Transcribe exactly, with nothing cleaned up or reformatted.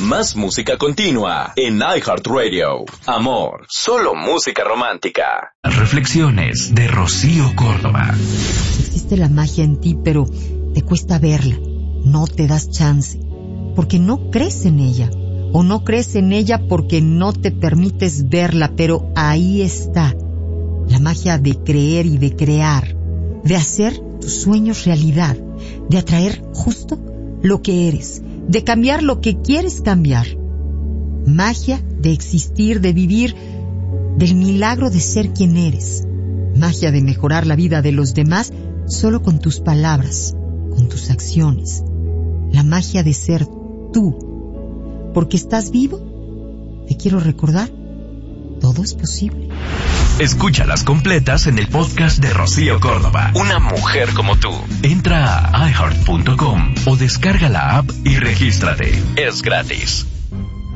Más música continua en iHeartRadio. Amor, solo música romántica. Reflexiones de Rocío Córdoba. Existe la magia en ti, pero te cuesta verla. No te das chance, porque no crees en ella. O no crees en ella porque no te permites verla, pero ahí está. La magia de creer y de crear, de hacer tus sueños realidad, de atraer justo lo que eres, de cambiar lo que quieres cambiar. Magia de existir, de vivir, del milagro de ser quien eres. Magia de mejorar la vida de los demás solo con tus palabras, con tus acciones. La magia de ser tú. Porque estás vivo, te quiero recordar, todo es posible. Escúchalas completas en el podcast de Rocío Córdoba. Una mujer como tú. Entra a i heart punto com o descarga la app y regístrate. Es gratis.